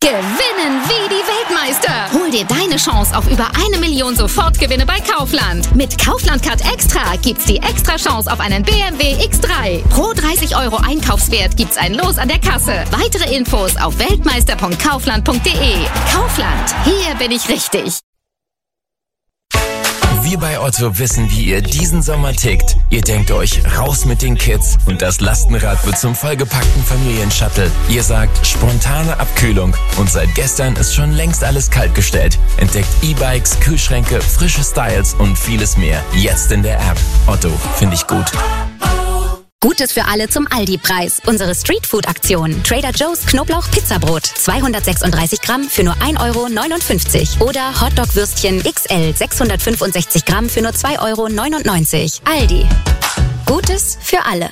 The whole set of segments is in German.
Gewinnen wie die Weltmeister. Hol dir deine Chance auf über 1 Million Sofortgewinne bei Kaufland. Mit Kaufland Card Extra gibt's die extra Chance auf einen BMW X3. Pro 30 € Einkaufswert gibt's ein Los an der Kasse. Weitere Infos auf weltmeister.kaufland.de. Kaufland, hier bin ich richtig. Wir bei Otto wissen, wie ihr diesen Sommer tickt. Ihr denkt euch, raus mit den Kids und das Lastenrad wird zum vollgepackten Familienshuttle. Ihr sagt, spontane Abkühlung und seit gestern ist schon längst alles kaltgestellt. Entdeckt E-Bikes, Kühlschränke, frische Styles und vieles mehr. Jetzt in der App. Otto, finde ich gut. Gutes für alle zum Aldi-Preis. Unsere Streetfood-Aktion. Trader Joe's Knoblauch-Pizzabrot. 236 Gramm für nur 1,59 € Oder Hotdog-Würstchen XL 665 Gramm für nur 2,99 €. Aldi. Gutes für alle.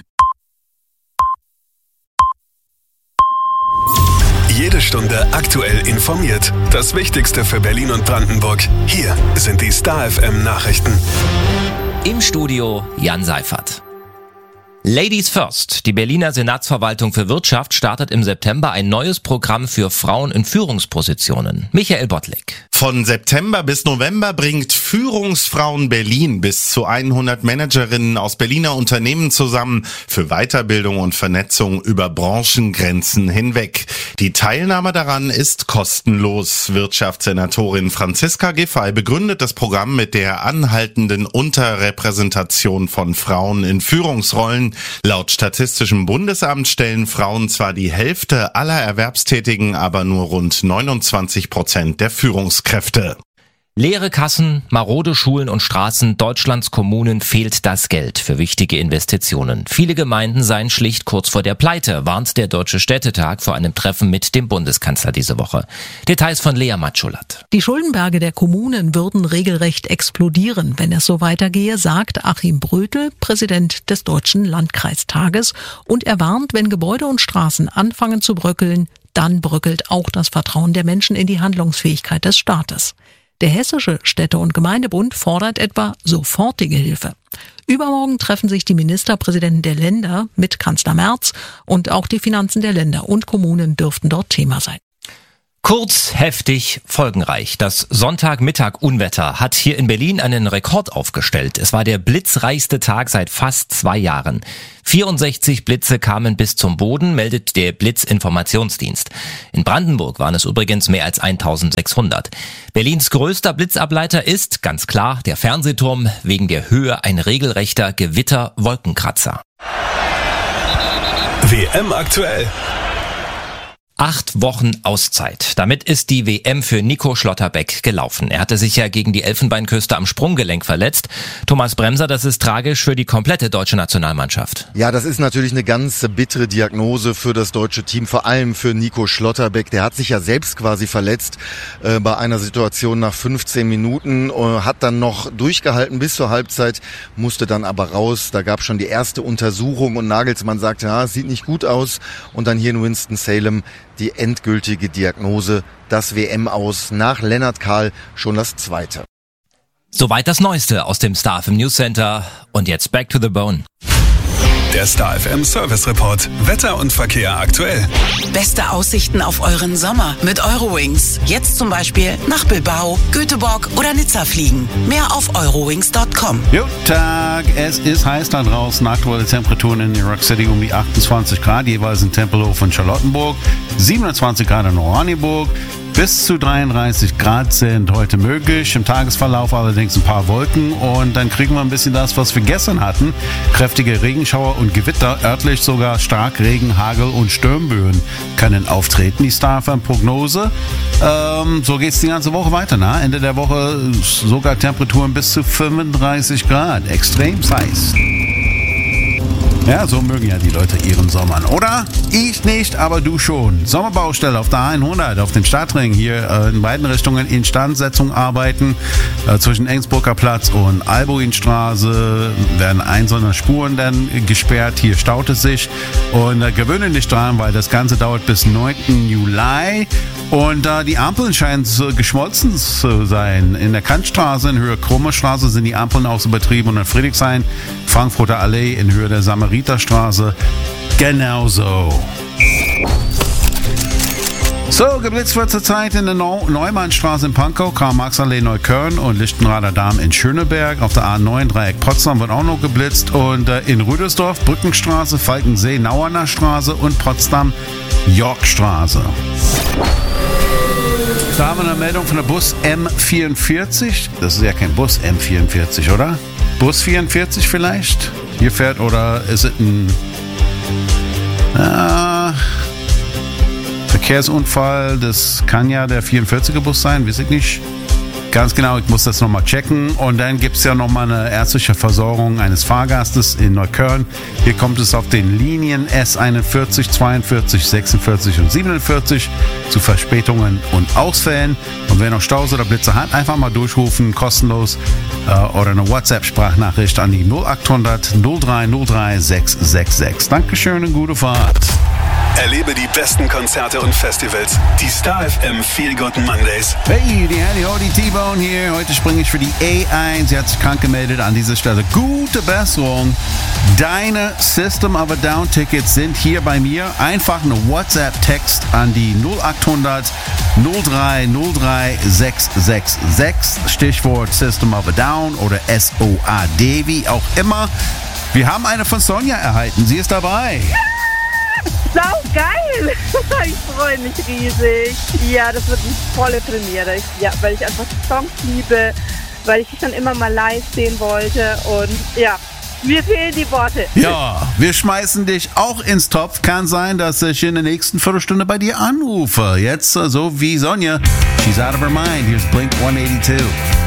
Jede Stunde aktuell informiert. Das Wichtigste für Berlin und Brandenburg. Hier sind die Star FM Nachrichten. Im Studio Jan Seifert. Ladies First. Die Berliner Senatsverwaltung für Wirtschaft startet im September ein neues Programm für Frauen in Führungspositionen. Michael Bottlik. Von September bis November bringt Führungsfrauen Berlin bis zu 100 Managerinnen aus Berliner Unternehmen zusammen für Weiterbildung und Vernetzung über Branchengrenzen hinweg. Die Teilnahme daran ist kostenlos. Wirtschaftssenatorin Franziska Giffey begründet das Programm mit der anhaltenden Unterrepräsentation von Frauen in Führungsrollen. Laut Statistischem Bundesamt stellen Frauen zwar die Hälfte aller Erwerbstätigen, aber nur rund 29% der Führungskräfte. Leere Kassen, marode Schulen und Straßen, Deutschlands Kommunen fehlt das Geld für wichtige Investitionen. Viele Gemeinden seien schlicht kurz vor der Pleite, warnt der Deutsche Städtetag vor einem Treffen mit dem Bundeskanzler diese Woche. Details von Lea Matschulat. Die Schuldenberge der Kommunen würden regelrecht explodieren, wenn es so weitergehe, sagt Achim Brötel, Präsident des Deutschen Landkreistages. Und er warnt, wenn Gebäude und Straßen anfangen zu bröckeln, dann bröckelt auch das Vertrauen der Menschen in die Handlungsfähigkeit des Staates. Der Hessische Städte- und Gemeindebund fordert etwa sofortige Hilfe. Übermorgen treffen sich die Ministerpräsidenten der Länder mit Kanzler Merz und auch die Finanzen der Länder und Kommunen dürften dort Thema sein. Kurz, heftig, folgenreich. Das Sonntagmittag-Unwetter hat hier in Berlin einen Rekord aufgestellt. Es war der blitzreichste Tag seit fast 2 Jahren. 64 Blitze kamen bis zum Boden, meldet der Blitzinformationsdienst. In Brandenburg waren es übrigens mehr als 1600. Berlins größter Blitzableiter ist, ganz klar, der Fernsehturm, wegen der Höhe ein regelrechter Gewitter-Wolkenkratzer. WM aktuell. 8 Wochen Auszeit. Damit ist die WM für Nico Schlotterbeck gelaufen. Er hatte sich ja gegen die Elfenbeinküste am Sprunggelenk verletzt. Thomas Bremser, das ist tragisch für die komplette deutsche Nationalmannschaft. Ja, das ist natürlich eine ganz bittere Diagnose für das deutsche Team, vor allem für Nico Schlotterbeck. Der hat sich ja selbst quasi verletzt bei einer Situation nach 15 Minuten, hat dann noch durchgehalten bis zur Halbzeit, musste dann aber raus. Da gab es schon die erste Untersuchung und Nagelsmann sagte, ja, es sieht nicht gut aus. Und dann hier in Winston-Salem die endgültige Diagnose, das WM-Aus nach Lennart Kahl schon das 2. Soweit das Neueste aus dem Star FM News Center. Und jetzt back to the bone. Der Star FM Service Report. Wetter und Verkehr aktuell. Beste Aussichten auf euren Sommer mit Eurowings. Jetzt zum Beispiel nach Bilbao, Göteborg oder Nizza fliegen. Mehr auf eurowings.com. Guten Tag, es ist heiß da draußen. Aktuelle Temperaturen in New York City um die 28 Grad, jeweils in Tempelhof und Charlottenburg. 27 Grad in Oranienburg. Bis zu 33 Grad sind heute möglich. Im Tagesverlauf allerdings ein paar Wolken und dann kriegen wir ein bisschen das, was wir gestern hatten. Kräftige Regenschauer und Gewitter, örtlich sogar Starkregen, Hagel und Sturmböen können auftreten. Die Star-FM-Prognose. So geht's die ganze Woche weiter. Ende der Woche sogar Temperaturen bis zu 35 Grad. Extrem heiß. Ja, so mögen ja die Leute ihren Sommer. Oder? Ich nicht, aber du schon. Sommerbaustelle auf der 100, auf dem Stadtring hier in beiden Richtungen Instandsetzung arbeiten. Zwischen Engsburger Platz und Albuinstraße werden einzelne Spuren dann gesperrt. Hier staut es sich. Und gewöhne dich dran, weil das Ganze dauert bis 9. Juli. Und die Ampeln scheinen geschmolzen zu sein. In der Kantstraße in Höhe Krumme Straße sind die Ampeln auch so betrieben und in Friedrichshain, Frankfurter Allee in Höhe der Samariterstraße genauso. So, geblitzt wird zurzeit in der Neumannstraße in Pankow, Karl-Marx-Allee Neukölln und Lichtenrader Damm in Schöneberg. Auf der A9 Dreieck Potsdam wird auch noch geblitzt und in Rüdersdorf Brückenstraße, Falkensee Nauerner Straße und Potsdam Yorkstraße. Da haben wir eine Meldung von der Bus M44. Das ist ja kein Bus M44, oder? Bus 44 vielleicht? Hier fährt, oder ist es ein Verkehrsunfall? Das kann ja der 44er Bus sein, weiß ich nicht. Ganz genau, ich muss das nochmal checken. Und dann gibt es ja nochmal eine ärztliche Versorgung eines Fahrgastes in Neukölln. Hier kommt es auf den Linien S41, 42, 46 und 47 zu Verspätungen und Ausfällen. Und wer noch Staus oder Blitze hat, einfach mal durchrufen, kostenlos, oder eine WhatsApp-Sprachnachricht an die 0800 0303 666. Dankeschön und gute Fahrt. Erlebe die besten Konzerte und Festivals. Die Star FM Feel Good Mondays. Hey, die Howdy T-Bone hier. Heute springe ich für die A1. Sie hat sich krank gemeldet an dieser Stelle. Gute Besserung. Deine System of a Down Tickets sind hier bei mir. Einfach eine WhatsApp-Text an die 0800 0303 666. Stichwort System of a Down oder SOAD, wie auch immer. Wir haben eine von Sonja erhalten. Sie ist dabei. Sau geil! Ich freue mich riesig. Ja, das wird eine volle Premiere. Ja, weil ich einfach die Songs liebe, weil ich dich dann immer mal live sehen wollte und ja, mir fehlen die Worte. Ja, wir schmeißen dich auch ins Topf. Kann sein, dass ich in der nächsten Viertelstunde bei dir anrufe. Jetzt so wie Sonja. She's out of her mind. Here's Blink 182.